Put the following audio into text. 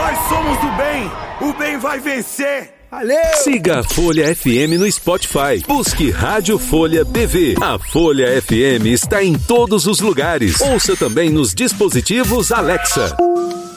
Nós somos o bem vai vencer. Valeu! Siga a Folha FM no Spotify. Busque Rádio Folha BV. A Folha FM está em todos os lugares. Ouça também nos dispositivos Alexa.